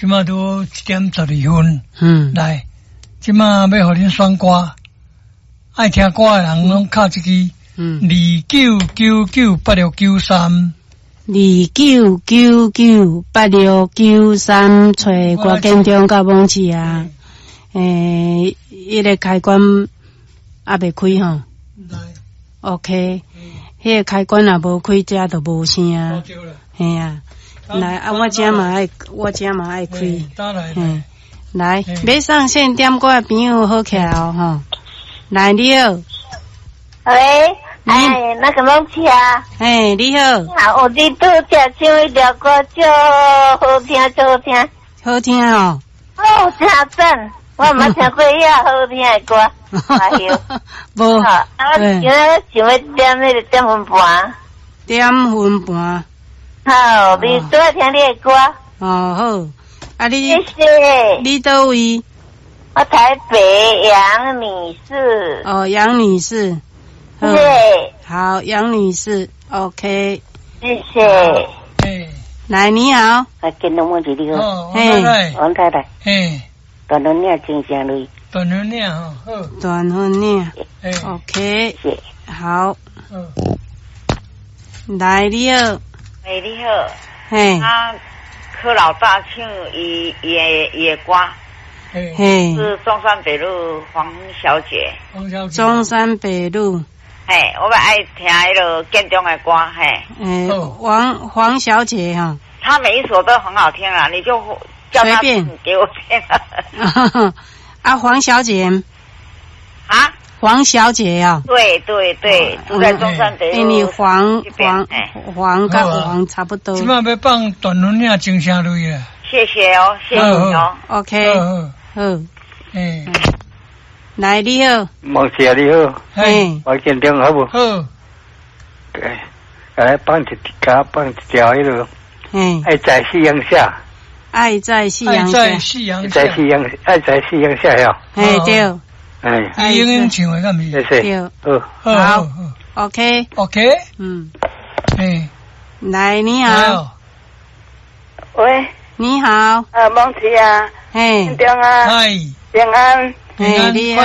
即马都1:12。来，即马要互恁选歌，爱听歌的人拢敲一支29998693。 29998693，找郭建中甲王志啊。迄个开关还未开吼。OK，迄个开关也无开，遮就无声。嘿啊，来啊，我遮嘛爱开。来，要上线点歌的朋友好起来哦吼。来，你好。 喂。那个王志啊。 你好。 好，你拄则唱迄条歌，就好听，好听。 好听哦。 真赞。我毋捌听过遐好听的歌，哎呦， 无， 我今仔想要点迄个点分盘，好，你拄爱听你的歌， 好，啊你， 谢谢， 你倒位？ 我台北杨女士， 杨女士， 对， 好，杨女士 ，OK， 谢谢， 来你好， 跟侬问一你好， 王太太，段婚领真正类， 段婚领好， 段婚领 ，OK， 好，来你好， 你好，柯老大唱伊的歌，是中山北路黄小姐， 中山北路， 我们爱听迄个建中的歌， 黄小姐哈， 她每一首都很好听啊，你就。叫他给我听啊，黄小姐啊， 黄小姐啊， 对，住在中山北路。 你黄跟黄差不多。 今晚要放段婚领真声类啊！ 谢谢哦，谢谢你哦。 OK， 好，来你好， 王志啊你好，我建中好不？ 好， 来放一条迄个，爱在夕阳下。 爱在夕阳下， 爱在夕阳下呀。 对。 伊英唱的敢是？ 对。 好。OK。来，你好。 喂。 你好。 王志啊。 建中啊。 嗨。 平安。 你好。